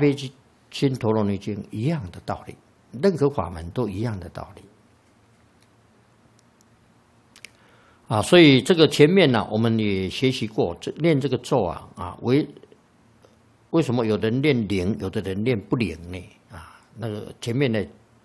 悲心陀罗尼经一样的道理，任何法门都一样的道理。所以这个前面呢，我们也学习过，念这个咒为什么有人念灵，有的人念不灵呢？那个前面呢，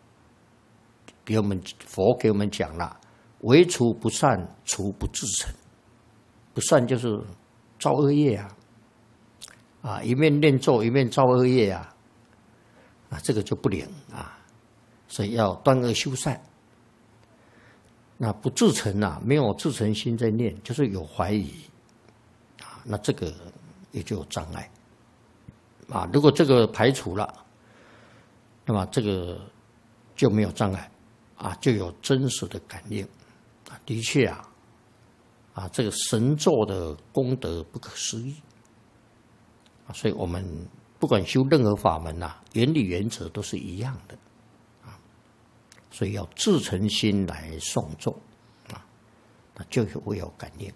佛给我们讲了，唯除不善，除不自成。不善就是造恶业一面念咒一面造恶业这个就不灵所以要断恶修善。那不自成没有自成心在念，就是有怀疑那这个也就有障碍如果这个排除了，那么这个就没有障碍就有真实的感应的确这个神咒的功德不可思议所以我们不管修任何法门原理原则都是一样的所以要自诚心来诵咒那就会有感应。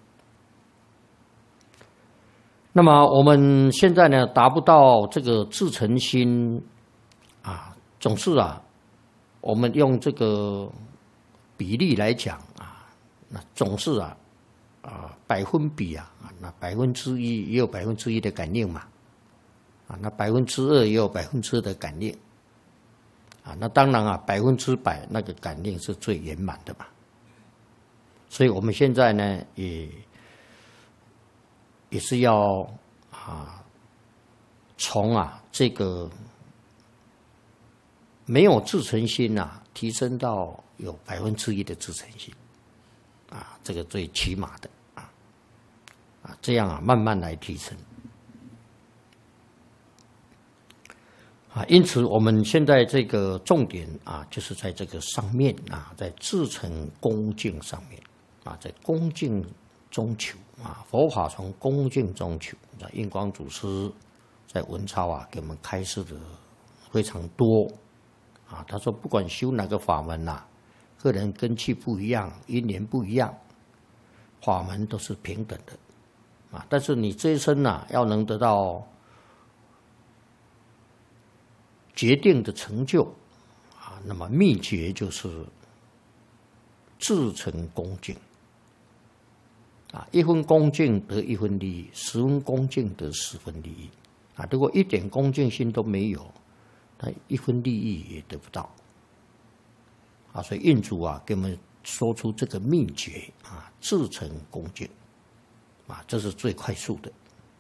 那么我们现在呢，达不到这个自诚心总是我们用这个比例来讲那总是百分比那1%也有1%的感应嘛那2%也有2%的感应那当然100%那个感应是最圆满的嘛。所以我们现在呢也是要从这个没有自诚心提升到有1%的自诚心这个最起码的这样慢慢来提升因此我们现在这个重点就是在这个上面在自诚恭敬上面在恭敬中求佛法从恭敬中求。印光祖师在文钞给我们开示的非常多他说不管修哪个法门个人根器不一样，因缘不一样，法门都是平等的但是你这一生要能得到决定的成就那么秘诀就是自诚恭敬1分恭敬得1分利益，10分恭敬得10分利益如果一点恭敬心都没有，那1分利益也得不到所以印祖给我们说出这个秘诀自诚恭敬这是最快速的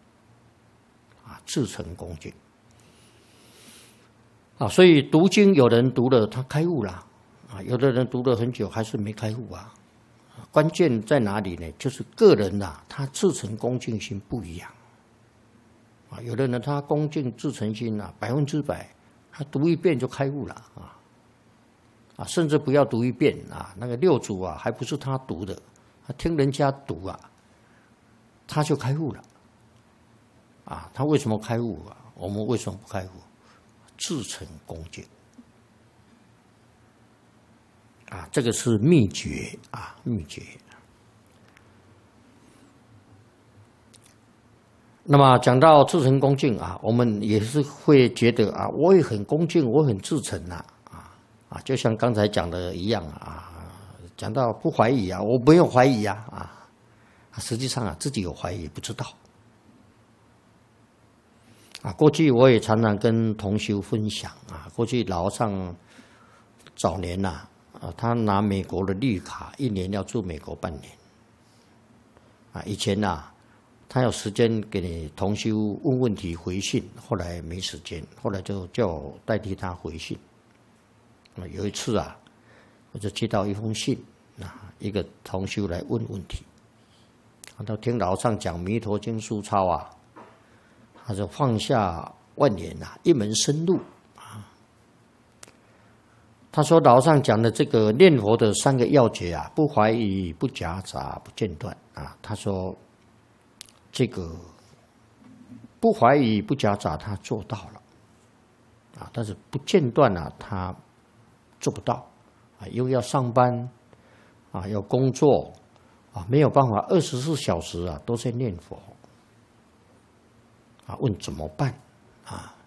自诚恭敬所以读经有人读了他开悟了有的人读了很久还是没开悟关键在哪里呢？就是个人他自诚恭敬心不一样有的人他恭敬自诚心100%他读一遍就开悟了甚至不要读一遍那个六祖还不是他读的，他听人家读他就开悟了他为什么开悟我们为什么不开悟？自诚恭敬这个是秘诀秘诀。那么讲到自诚恭敬我们也是会觉得我也很恭敬，我很自诚就像刚才讲的一样讲到不怀疑我没有怀疑实际上自己有怀疑不知道过去我也常常跟同修分享过去老和尚早年他拿美国的绿卡，1年要住美国半年以前他有时间给你同修问问题回信，后来没时间，后来就叫我代替他回信有一次我就接到一封信一个同修来问问题他听老和尚讲弥陀经书抄他就放下万言一门深入他说老和尚讲的这个念佛的3个要诀不怀疑，不夹杂，不间断他说这个不怀疑不夹杂他做到了但是不间断他做不到因为要上班要工作没有办法24小时都在念佛问怎么办